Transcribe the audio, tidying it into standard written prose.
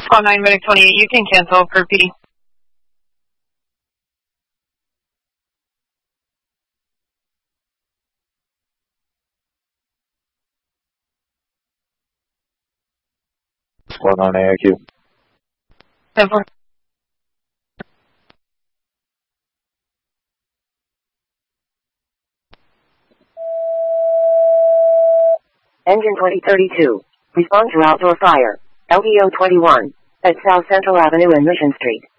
Squad 9, Medic 28, you can cancel for PD. Squad 9 AIQ. 10-4. Engine 2032. Respond to outdoor fire. LDO 21. At South Central Avenue and Mission Street.